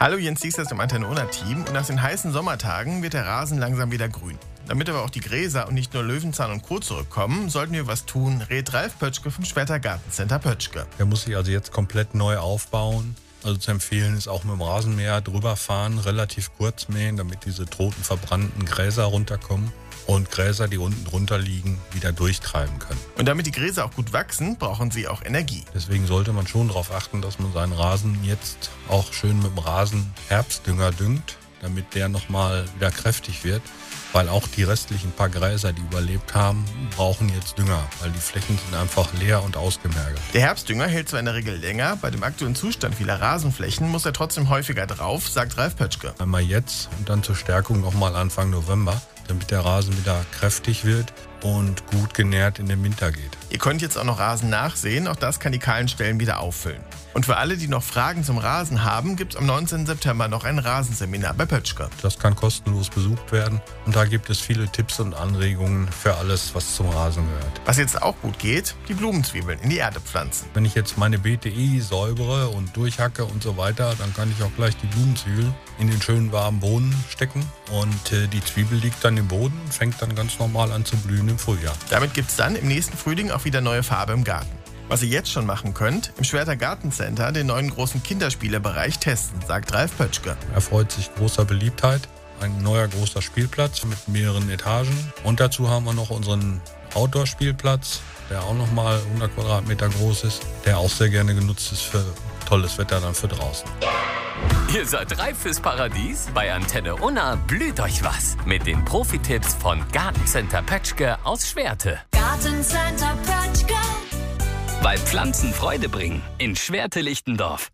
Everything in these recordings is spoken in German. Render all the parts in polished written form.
Hallo, Jens Siegers im Antenne Unna Team. Und nach den heißen Sommertagen wird der Rasen langsam wieder grün. Damit aber auch die Gräser und nicht nur Löwenzahn und Co. zurückkommen, sollten wir was tun, rät Ralf Pötschke vom Schwerter Gartencenter Pötschke. Der muss sich also jetzt komplett neu aufbauen. Also zu empfehlen ist auch mit dem Rasenmäher drüber fahren, relativ kurz mähen, damit diese toten, verbrannten Gräser runterkommen und Gräser, die unten drunter liegen, wieder durchtreiben können. Und damit die Gräser auch gut wachsen, brauchen sie auch Energie. Deswegen sollte man schon darauf achten, dass man seinen Rasen jetzt auch schön mit dem Rasenherbstdünger düngt, damit der nochmal wieder kräftig wird. Weil auch die restlichen paar Gräser, die überlebt haben, brauchen jetzt Dünger, weil die Flächen sind einfach leer und ausgemergelt. Der Herbstdünger hält zwar in der Regel länger, bei dem aktuellen Zustand vieler Rasenflächen muss er trotzdem häufiger drauf, sagt Ralf Pötschke. Einmal jetzt und dann zur Stärkung nochmal Anfang November, damit der Rasen wieder kräftig wird und gut genährt in den Winter geht. Ihr könnt jetzt auch noch Rasen nachsehen, auch das kann die kahlen Stellen wieder auffüllen. Und für alle, die noch Fragen zum Rasen haben, gibt es am 19. September noch ein Rasenseminar bei Pötschke. Das kann kostenlos besucht werden und da gibt es viele Tipps und Anregungen für alles, was zum Rasen gehört. Was jetzt auch gut geht, die Blumenzwiebeln in die Erde pflanzen. Wenn ich jetzt meine BTI säubere und durchhacke und so weiter, dann kann ich auch gleich die Blumenzwiebeln in den schönen warmen Boden stecken und die Zwiebel liegt dann im Boden und fängt dann ganz normal an zu blühen im Frühjahr. Damit gibt es dann im nächsten Frühling auch wieder neue Farbe im Garten. Was ihr jetzt schon machen könnt, im Schwerter Gartencenter den neuen großen Kinderspielebereich testen, sagt Ralf Pötschke. Er freut sich großer Beliebtheit. Ein neuer großer Spielplatz mit mehreren Etagen. Und dazu haben wir noch unseren Outdoor-Spielplatz, der auch nochmal 100 Quadratmeter groß ist, der auch sehr gerne genutzt ist für tolles Wetter dann für draußen. Ihr seid reif fürs Paradies? Bei Antenne Unna blüht euch was. Mit den Profi-Tipps von Gartencenter Pötschke aus Schwerte. Gartencenter Pötschke. Weil Pflanzen Freude bringen. In Schwerte-Lichtendorf.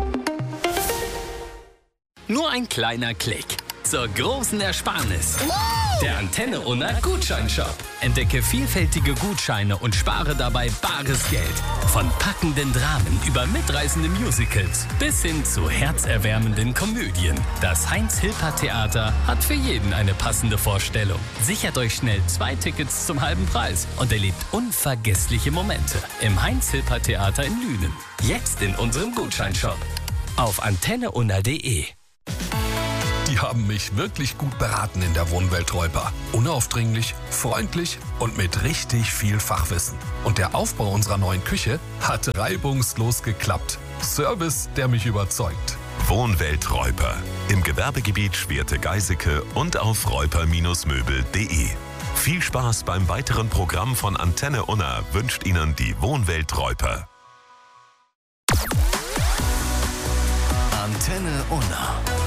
Nur ein kleiner Klick zur großen Ersparnis. Der Antenne Unna Gutscheinshop. Entdecke vielfältige Gutscheine und spare dabei bares Geld. Von packenden Dramen über mitreißende Musicals bis hin zu herzerwärmenden Komödien. Das Heinz-Hilpert-Theater hat für jeden eine passende Vorstellung. Sichert euch schnell 2 Tickets zum halben Preis und erlebt unvergessliche Momente im Heinz-Hilpert-Theater in Lünen. Jetzt in unserem Gutscheinshop. Auf antenneunna.de. Die haben mich wirklich gut beraten in der Wohnwelt Reuper. Unaufdringlich, freundlich und mit richtig viel Fachwissen. Und der Aufbau unserer neuen Küche hat reibungslos geklappt. Service, der mich überzeugt. Wohnwelt Reuper. Im Gewerbegebiet Schwerte-Geiseke und auf reuper-möbel.de. Viel Spaß beim weiteren Programm von Antenne Unna wünscht Ihnen die Wohnwelt Reuper. Antenne Unna.